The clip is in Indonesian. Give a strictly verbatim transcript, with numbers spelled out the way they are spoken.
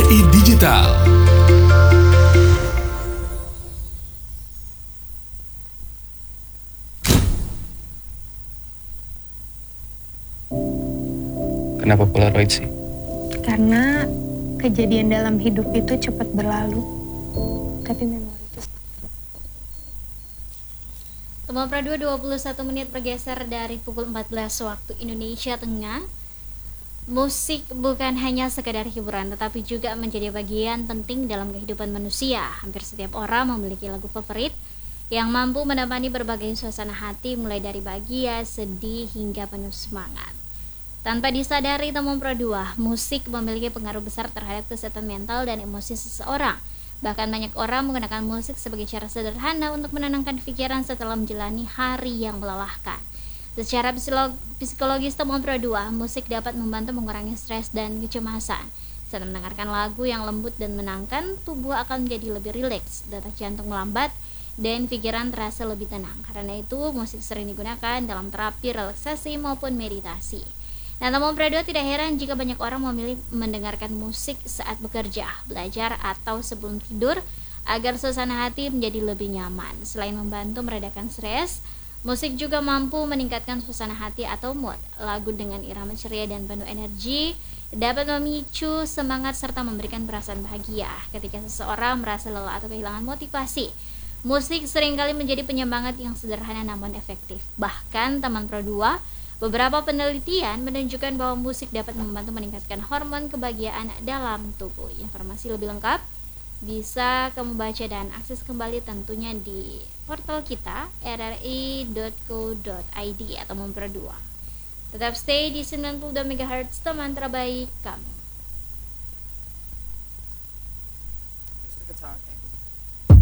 I Digital. Kenapa Polaroid sih? Karena kejadian dalam hidup itu cepat berlalu, tapi memori itu. Teman Pradua dua puluh satu menit bergeser dari pukul empat belas waktu Indonesia Tengah. Musik bukan hanya sekedar hiburan, tetapi juga menjadi bagian penting dalam kehidupan manusia. Hampir setiap orang memiliki lagu favorit yang mampu menemani berbagai suasana hati, mulai dari bahagia, sedih, hingga penuh semangat. Tanpa disadari teman Pradua, musik memiliki pengaruh besar terhadap kesehatan mental dan emosi seseorang. Bahkan banyak orang menggunakan musik sebagai cara sederhana untuk menenangkan pikiran setelah menjalani hari yang melelahkan. Secara psikologis teman Pradua, musik dapat membantu mengurangi stres dan kecemasan. Saat mendengarkan lagu yang lembut dan menenangkan, tubuh akan menjadi lebih rileks, detak jantung melambat, dan pikiran terasa lebih tenang. Karena itu, musik sering digunakan dalam terapi relaksasi maupun meditasi. Nah, teman Pradua, tidak heran jika banyak orang memilih mendengarkan musik saat bekerja, belajar, atau sebelum tidur agar suasana hati menjadi lebih nyaman. Selain membantu meredakan stres, musik juga mampu meningkatkan suasana hati atau mood. Lagu dengan irama ceria dan penuh energi dapat memicu semangat serta memberikan perasaan bahagia ketika seseorang merasa lelah atau kehilangan motivasi. Musik seringkali menjadi penyemangat yang sederhana namun efektif. Bahkan teman Pradua, beberapa penelitian menunjukkan bahwa musik dapat membantu meningkatkan hormon kebahagiaan dalam tubuh. Informasi lebih lengkap bisa kamu baca dan akses kembali tentunya di portal kita r r i dot co dot i d atau Memperdua. Tetap stay di sembilan puluh dua megahertz, teman terbaik kamu.